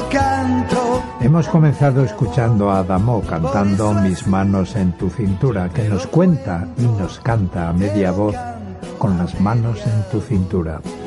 canto. Hemos comenzado escuchando a Adamo cantando Mis manos en tu cintura, que nos cuenta y nos canta a media voz Con las manos en tu cintura.